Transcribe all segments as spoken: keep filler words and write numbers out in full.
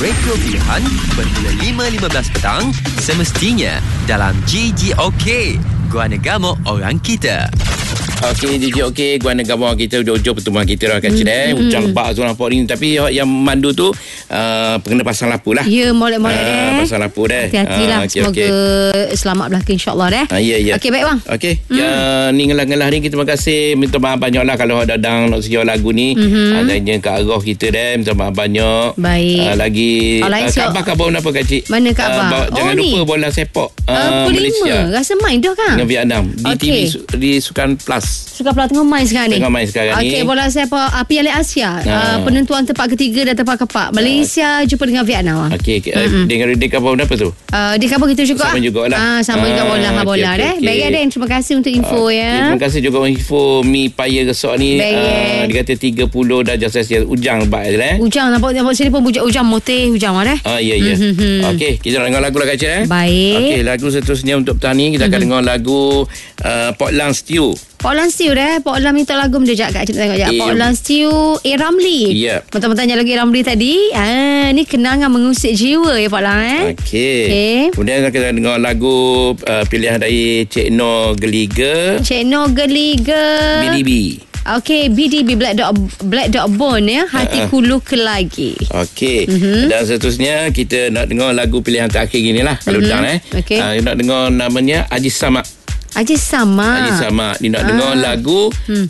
Retro Pilihan bermula lima lima belas petang semestinya dalam G G OK. Gua Negamo Orang Kita. Okey, G G okey, Gua Negamo kita hujung pertemuan kita lah kecil mm, eh. mm, Hujan lebat tu nampak ni. Tapi yang mandu tu uh, kena pasang lampu lah. Ya, molek-molek uh, deh. Pasang lampu deh. Hati-hatilah. Uh, okay, Semoga okay. selamat belaka insyaAllah deh. Uh, ya, ya. Okey, baik bang. Okey, mm. ya, ni ngelah-ngelah ni kita terima kasih. Minta maaf banyak lah kalau ada dang nak sejarah lagu ni. Mm-hmm. Adanya Kak Aroh kita deh. Minta maaf banyak. Baik. Uh, lagi oh, uh, khabar-khabar apa kecil? Mana khabar? Uh, oh, jangan ni. lupa bola sepak uh, uh, Malaysia. Rasa main dah kan? Dengan Vietnam. Di okay. T V di Sukan Plus. Sukan Plus tengah main sekarang ni. Tengah main sekarang okay, ni. Okey, bola sepak uh, Piala Asia. Ha. Uh, penentuan tempat ketiga dan tempat keempat. Malaysia uh. jumpa dengan Vietnam. Okey, uh, dengan Redik apa apa tu? Uh, di khabar kita juga. Sama jugalah. Ah, sama juga bola ha, bola okay, deh. okay. Baik Aden, terima kasih untuk info uh, ya. Terima kasih juga info Mi Paya Resort ni. Uh, dia kata tiga puluh darjah Celsius ujang lebat eh. Ujang nampak nampak sini pun bujak ujang moteh ujang ah deh. Ah ya ya. Mm-hmm. Okey, kita nak dengar lagu lah kecil eh. Baik. Okey, lagu seterusnya untuk petang ni kita mm-hmm. akan dengar lagu uh, Portland Stew. Portland Stew dah. Portland minta lagu menjejak kat kita tengok je. Portland Stew A. Ramli. Ya. Yep. Betul-betul tanya lagu A. Ramli tadi. Ah, ni kenangan mengusik jiwa ya Portland eh. Okey. Okay. Kemudian kita dengar lagu uh, pilihan dari Cik No Geliga. Cik No Geliga. B D B. Okey, B D B Black Dot Black Dot Bone ya. Hatiku uh-uh. luka lagi. Okey. Mm-hmm. Dan seterusnya kita nak dengar lagu pilihan terakhir gini lah. Kalau mm-hmm. eh. Okay. Uh, nak dengar namanya Haji Samad. Haji Samad. Haji Samad. Dia nak ah. dengar lagu hmm.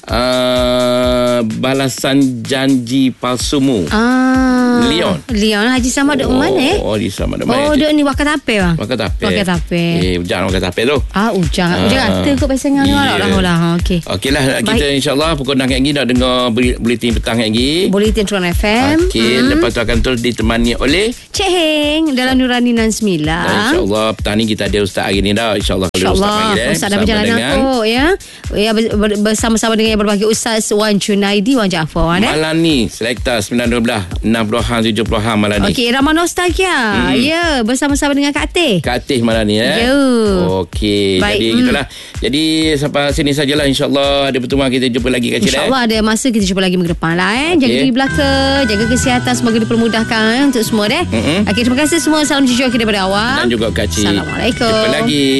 uh, Balasan Janji Palsumu. Ah. Leon. Leon. Haji Samad duduk oh, mana eh? Oh, Haji Samad duduk mana? Oh, duduk ni Wakatape bang. Wakatape. Wakatape. Eh, ujang Wakatape tu. Ah, ujang. Ah. Ujang kata kot pasal dengan yeah. orang lah. Okey. Okeylah, kita insyaAllah pukul enam lagi nak dengar buletin petang lagi. Buletin Truan F M. Okey, hmm. lepas tu akan terus ditemani oleh Cik Heng dalam Nurani enam sembilan. Dan insyaAllah petang ni kita ada ustaz hari ni dah. InsyaAllah kalau InsyaAllah ustaz panggil eh. Ustaz dah berjalanan kot ya. Ya bersama-sama dengan yang berbahagia Ustaz Wan Junaidi Wan Jaafar eh. Malam ni selekta sembilan dua belas enam puluh han tujuh puluh han malam ni. Okey, Ramah Nostalgia. Hmm. Ya, bersama-sama dengan Kak Teh. Kak Teh malam ni eh. Ya. Okey, jadi hmm. gitulah. Jadi sampai sini sajalah insyaAllah ada pertemuan kita jumpa lagi kat Cik. InsyaAllah ada masa kita jumpa lagi minggu depan lah eh. Okay. Jaga diri belaka, jaga kesihatan, semoga dipermudahkan eh, untuk semua deh. Mm-hmm. Okey, terima kasih semua. Salam jujur daripada awak. Dan juga Kak Cik. Assalamualaikum. Jumpa lagi.